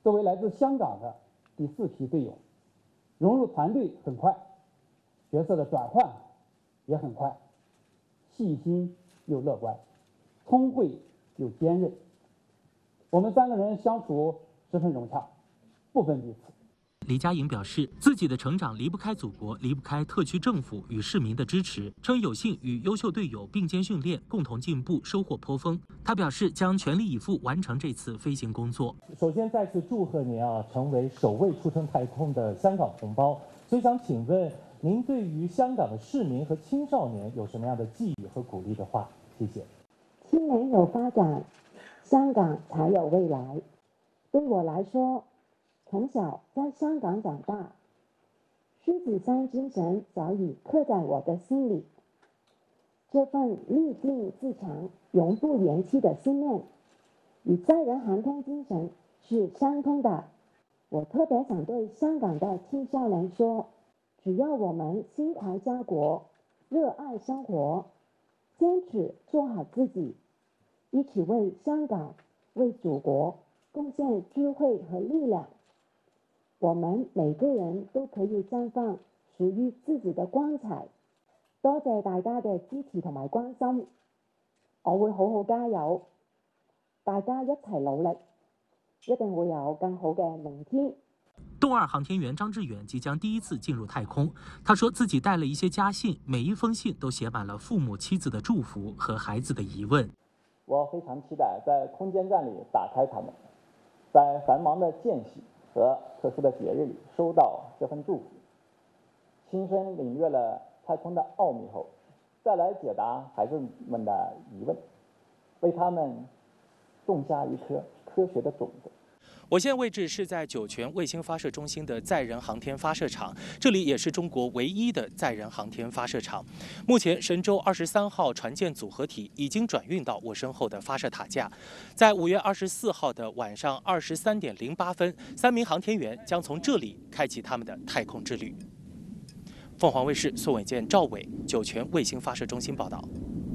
作为来自香港的第4批队友，融入团队很快，角色的转换也很快，细心又乐观，聪慧又坚韧。我们3个人相处十分融洽，不分彼此。 李佳莹表示，自己的成长离不开祖国，离不开特区政府与市民的支持，称有幸与优秀队友并肩训练，共同进步，收获颇丰。他表示将全力以赴完成这次飞行工作。 首先再次祝贺您成为首位出征太空的香港同胞。所以想请问您对于香港的市民和青少年有什么样的寄语和鼓励的话？谢谢。 青年有发展，香港才有未来。对我来说，从小在香港长大，狮子山精神早已刻在我的心里。这份立定自强、永不言弃的信念，与载人航天精神是相通的。我特别想对香港的青少年说，只要我们心怀家国，热爱生活，坚持做好自己，一起为香港、为祖国贡献智慧和力量，我們每個人都可以綻放屬於自己的光彩。多謝大家嘅支持同埋關心，我會好好加油，大家一齊努力，一定會有更好嘅明天。 动2航天员张志远即将第一次进入太空。他说自己带了一些家信，每一封信都写满了父母妻子的祝福和孩子的疑问。 我非常期待在空间站里打开它们，在繁忙的间隙和特殊的节日里收到这份祝福，亲身领略了太空的奥秘后，再来解答孩子们的疑问，为他们种下一颗科学的种子。 我现在位置是在酒泉卫星发射中心的载人航天发射场，这里也是中国唯一的载人航天发射场。目前，神舟23号船舰组合体已经转运到我身后的发射塔架。在5月24号的晚上23点08分，3名航天员将从这里开启他们的太空之旅。凤凰卫视宋伟健、赵伟，酒泉卫星发射中心报道。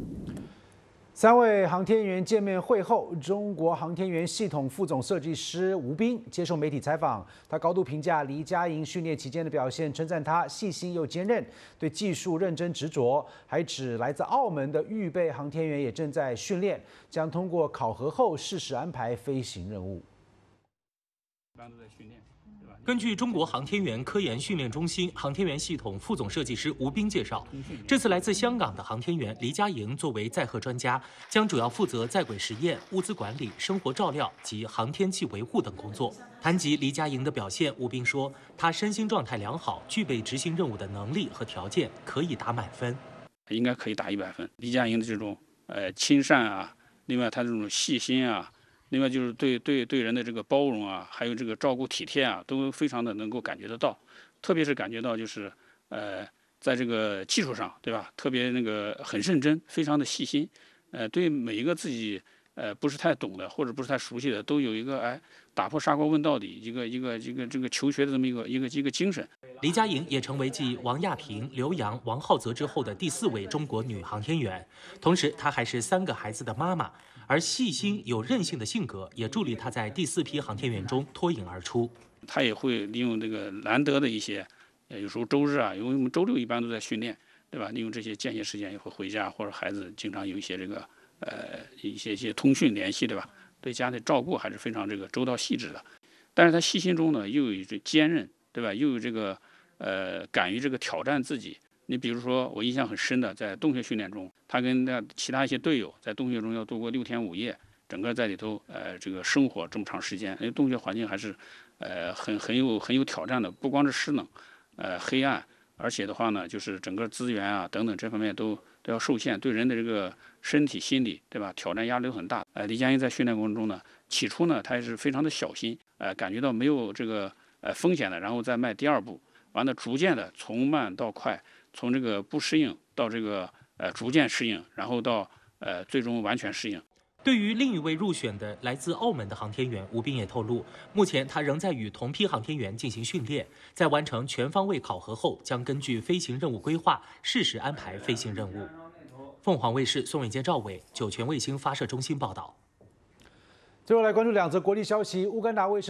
3位航天员见面会后，中国航天员系统副总设计师吴斌接受媒体采访，他高度评价黎佳莹训练期间的表现，称赞她细心又坚韧，对技术认真执着，还指来自澳门的预备航天员也正在训练，将通过考核后适时安排飞行任务。 一般都在训练。 根据中国航天员科研训练中心航天员系统副总设计师吴斌介绍，这次来自香港的航天员黎佳莹作为载荷专家，将主要负责在轨实验、物资管理、生活照料及航天器维护等工作。谈及黎佳莹的表现，吴斌说，她身心状态良好，具备执行任务的能力和条件，可以打满分。 应该可以打100分。黎佳莹的这种亲善啊，另外她这种细心啊。另外就是对人的这个包容啊，还有这个照顾体贴啊，都非常的能够感觉得到。特别是感觉到就是在这个技术上，对吧？特别那个很认真，非常的细心。对每一个自己不是太懂的或者不是太熟悉的，都有一个打破砂锅问到底一个这个求学的这么一个精神。 黎佳莹也成为继王亚平、刘洋、王浩泽之后的第4位中国女航天员，同时她还是3个孩子的妈妈。而细心有韧性的性格也助力他在第4批航天员中脱颖而出。 他也会利用这个难得的一些，有时候周日啊，因为我们周6一般都在训练，对吧？利用这些间歇时间也会回家，或者孩子经常有一些这个一些通讯联系，对吧？对家庭照顾还是非常这个周到细致的。但是他细心中呢，又有这坚韧，对吧？又有这个敢于这个挑战自己。你比如说，我印象很深的，在洞穴训练中，他跟其他一些队友在洞穴中要度过6天5夜，整个在里头这个生活这么长时间，因为洞穴环境还是很有挑战的，不光是湿冷，黑暗，而且的话呢，就是整个资源啊等等这方面都要受限，对人的这个身体心理，对吧？挑战压力都很大。黎佳莹在训练过程中呢，起初呢，他也是非常的小心，感觉到没有这个风险的，然后再迈第2步，完了逐渐的从慢到快。从这个不适应到这个逐渐适应，然后到最终完全适应。 对于另一位入选的来自澳门的航天员，吴斌也透露，目前他仍在与同批航天员进行训练，在完成全方位考核后，将根据飞行任务规划，适时安排飞行任务。凤凰卫视宋伟健、赵伟，酒泉卫星发射中心报道。 最后来关注2则国际消息，乌干达卫生